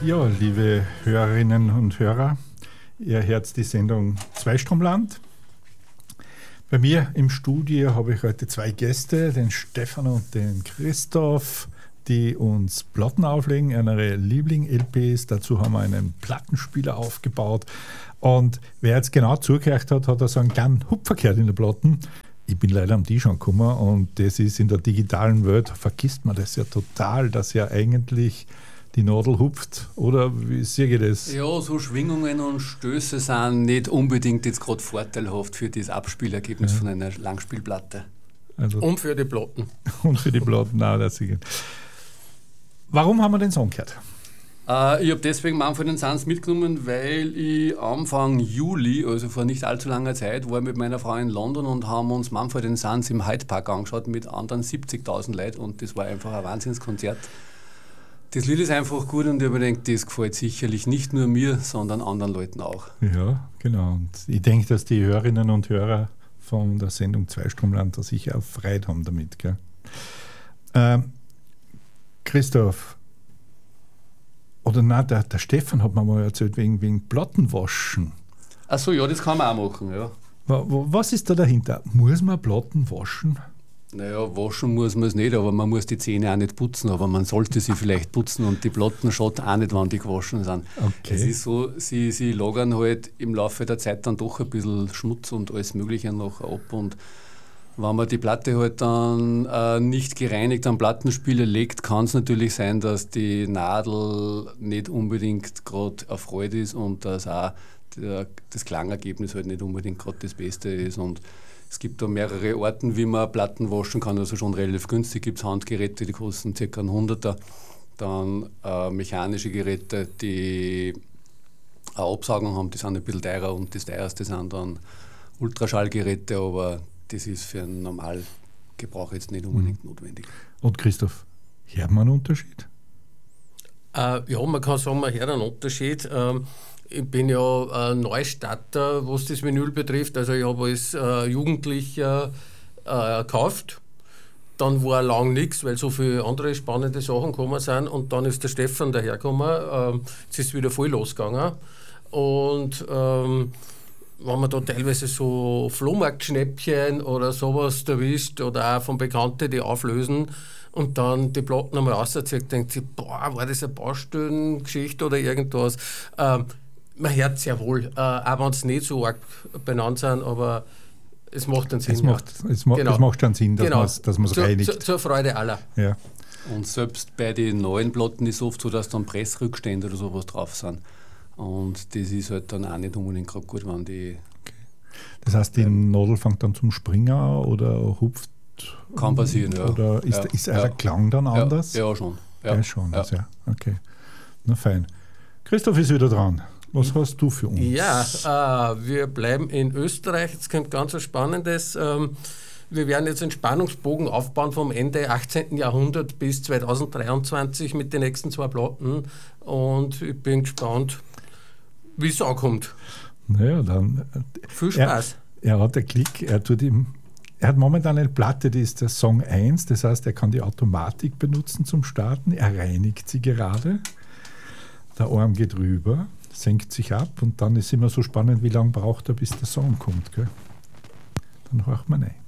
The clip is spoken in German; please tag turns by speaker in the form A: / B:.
A: Ja, liebe Hörerinnen und Hörer, ihr hört die Sendung Zweistromland. Bei mir im Studio habe ich heute zwei Gäste, den Stefan und den Christoph, die uns Platten auflegen, ihre Liebling-LPs. Dazu haben wir einen Plattenspieler aufgebaut. Und wer jetzt genau zugehört hat, hat so einen kleinen Hupfer gehört in der Platten. Ich bin leider am Tisch angekommen und das ist in der digitalen Welt, vergisst man das ja total, dass ja eigentlich die Nadel hupft. Oder wie sehe ich das?
B: Ja, so Schwingungen und Stöße sind nicht unbedingt jetzt gerade vorteilhaft für das Abspielergebnis von einer Langspielplatte.
C: Also und für die Platten.
A: Und für die Platten, auch das. Warum haben wir den Song gehört?
B: Ich habe deswegen Mumford & Sons mitgenommen, weil ich Anfang Juli, also vor nicht allzu langer Zeit, war mit meiner Frau in London und haben uns Mumford & Sons im Hyde Park angeschaut mit anderen 70.000 Leuten und das war einfach ein Wahnsinnskonzert. Das Lied ist einfach gut und ich habe gedacht, das gefällt sicherlich nicht nur mir, sondern anderen Leuten auch.
A: Ja, genau. Und ich denke, dass die Hörerinnen und Hörer von der Sendung Zweistromland da sicher auch Freude haben damit. Gell? Christoph, oder nein, der Stefan hat mir mal erzählt, wegen Plattenwaschen.
B: Ach so, ja, das kann man auch machen, ja.
A: Was ist da dahinter? Muss man Platten waschen?
B: Naja, waschen muss man es nicht, aber man muss die Zähne auch nicht putzen, aber man sollte sie vielleicht putzen und die Platten schaut auch nicht, wann die gewaschen sind.
A: Okay.
B: Es ist so, sie lagern halt im Laufe der Zeit dann doch ein bisschen Schmutz und alles Mögliche noch ab und wenn man die Platte halt dann nicht gereinigt am Plattenspieler legt, kann es natürlich sein, dass die Nadel nicht unbedingt gerade erfreut ist und dass auch das Klangergebnis halt nicht unbedingt gerade das Beste ist. Und es gibt da mehrere Arten, wie man Platten waschen kann, also schon relativ günstig. Gibt es Handgeräte, die kosten ca. 100er. Dann mechanische Geräte, die eine Absaugung haben, die sind ein bisschen teurer und das teuerste sind dann Ultraschallgeräte, aber das ist für einen Normalgebrauch jetzt nicht unbedingt notwendig. Und
A: Christoph, hört man einen Unterschied?
C: Ja, man kann sagen, man hört einen Unterschied. Ich bin ja Neustarter, was das Vinyl betrifft. Also ich habe als Jugendlicher gekauft. Dann war lang nichts, weil so viele andere spannende Sachen gekommen sind. Und dann ist der Stefan dahergekommen. Es ist wieder voll losgegangen. Und wenn man da teilweise so Flohmarktschnäppchen oder sowas erwischt oder auch von Bekannten, die auflösen und dann die Platten einmal rauszieht, denkt sich, boah, war das eine Baustellengeschichte oder irgendwas. Man hört sehr wohl, auch wenn es nicht so arg benannt sind, aber es macht einen Sinn.
A: Es macht schon Sinn, dass man es reinigt.
C: Zur Freude aller.
A: Ja.
B: Und selbst bei den neuen Platten ist es oft so, dass dann Pressrückstände oder sowas drauf sind. Und das ist halt dann auch nicht unbedingt gerade gut, wenn die...
A: Okay. Das heißt, die Nadel fängt dann zum Springen oder hupft?
B: Kann passieren, ja.
A: Oder ist der Klang dann anders?
B: Ja, schon.
A: Ja, schon. Ja. Also, okay. Na fein. Christoph ist wieder dran. Was hast du für uns?
C: Ja, wir bleiben in Österreich. Jetzt kommt ganz was Spannendes. Wir werden jetzt einen Spannungsbogen aufbauen vom Ende 18. Jahrhundert bis 2023 mit den nächsten zwei Platten. Und ich bin gespannt, wie es ankommt.
A: Naja, dann.
C: Viel Spaß.
A: Er hat einen Klick, er hat momentan eine Platte, die ist der Song 1, das heißt, er kann die Automatik benutzen zum Starten. Er reinigt sie gerade. Der Arm geht rüber, senkt sich ab und dann ist immer so spannend, wie lange braucht er, bis der Song kommt. Gell? Dann horcht man rein.